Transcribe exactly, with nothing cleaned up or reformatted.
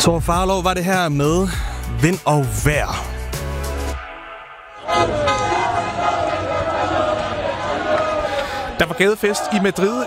Thor Farlov var det her med Vind og Vejr. Der var gadefest i Madrid